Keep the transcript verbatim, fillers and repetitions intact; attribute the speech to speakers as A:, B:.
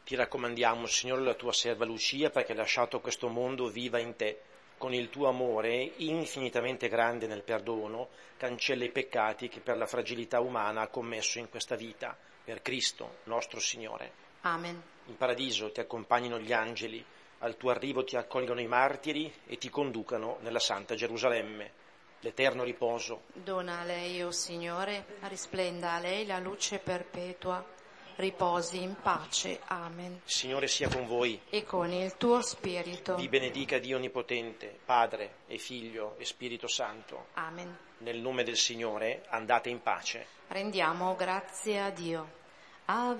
A: Ti raccomandiamo, Signore, la tua serva Lucia, perché lasciato questo mondo viva in te. Con il tuo amore, infinitamente grande nel perdono, cancella i peccati che per la fragilità umana ha commesso in questa vita. Per Cristo, nostro Signore.
B: Amen.
A: In paradiso ti accompagnino gli angeli, al tuo arrivo ti accolgono i martiri e ti conducano nella Santa Gerusalemme. L'eterno riposo.
B: Dona a lei, o Signore, risplenda a lei la luce perpetua. Riposi in pace. Amen.
A: Il Signore sia con voi.
B: E con il tuo spirito.
A: Vi benedica Dio Onnipotente, Padre e Figlio e Spirito Santo.
B: Amen.
A: Nel nome del Signore andate in pace.
B: Rendiamo grazie a Dio. Ave